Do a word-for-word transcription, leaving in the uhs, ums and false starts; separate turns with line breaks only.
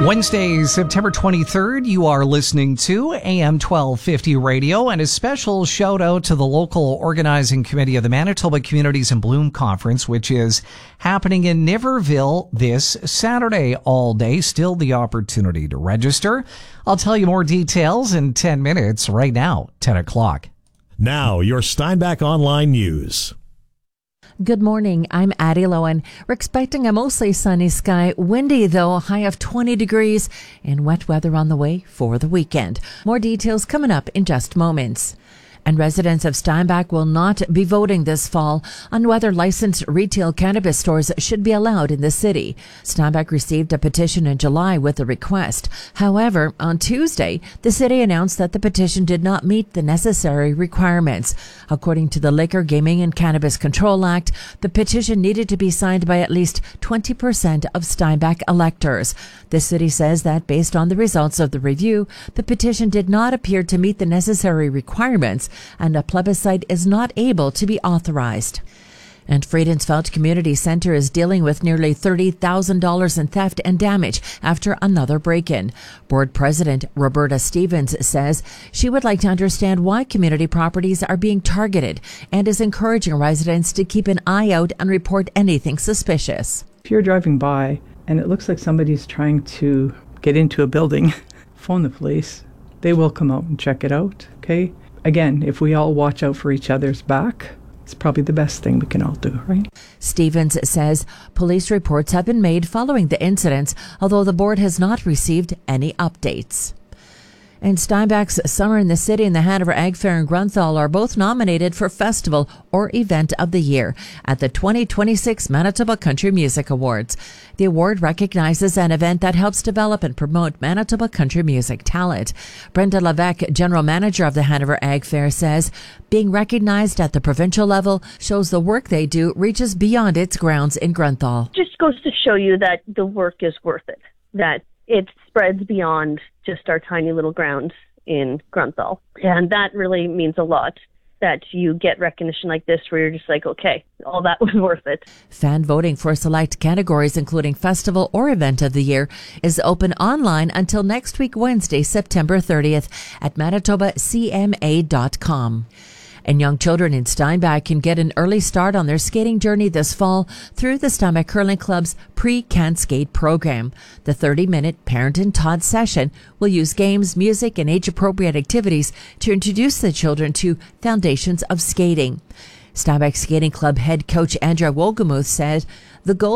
Wednesday, September twenty-third, you are listening to A M twelve fifty Radio, and a special shout out to the local organizing committee of the Manitoba Communities in Bloom Conference, which is happening in Niverville this Saturday all day. Still the opportunity to register. I'll tell you more details in ten minutes right now, ten o'clock.
Now, your Steinbach Online News.
Good morning. I'm Addie Lowen. We're expecting a mostly sunny sky, windy though, a high of twenty degrees, and wet weather on the way for the weekend. More details coming up in just moments. And residents of Steinbach will not be voting this fall on whether licensed retail cannabis stores should be allowed in the city. Steinbach received a petition in July with a request. However, on Tuesday, the city announced that the petition did not meet the necessary requirements. According to the Liquor, Gaming and Cannabis Control Act, the petition needed to be signed by at least twenty percent of Steinbach electors. The city says that based on the results of the review, the petition did not appear to meet the necessary requirements, and a plebiscite is not able to be authorized. And Friedensfeld Community Center is dealing with nearly thirty thousand dollars in theft and damage after another break-in. Board President Roberta Stevens says she would like to understand why community properties are being targeted and is encouraging residents to keep an eye out and report anything suspicious.
If you're driving by and it looks like somebody's trying to get into a building, phone the police. They will come out and check it out, okay? Again, if we all watch out for each other's back, it's probably the best thing we can all do, right?
Stevens says police reports have been made following the incidents, although the board has not received any updates. And Steinbach's Summer in the City and the Hanover Ag Fair in Grunthal are both nominated for Festival or Event of the Year at the twenty twenty-six Manitoba Country Music Awards. The award recognizes an event that helps develop and promote Manitoba country music talent. Brenda Levesque, General Manager of the Hanover Ag Fair, says being recognized at the provincial level shows the work they do reaches beyond its grounds in Grunthal.
Just goes to show you that the work is worth it, that it spreads beyond just our tiny little grounds in Grunthal. And that really means a lot, that you get recognition like this where you're just like, okay, all that was worth it.
Fan voting for select categories, including Festival or Event of the Year, is open online until next week, Wednesday, September thirtieth at manitoba c m a dot com. And young children in Steinbach can get an early start on their skating journey this fall through the Steinbach Curling Club's Pre-Can Skate program. The thirty-minute parent and taught session will use games, music, and age-appropriate activities to introduce the children to foundations of skating. Steinbach Skating Club head coach Andrea Wolgemuth said the goal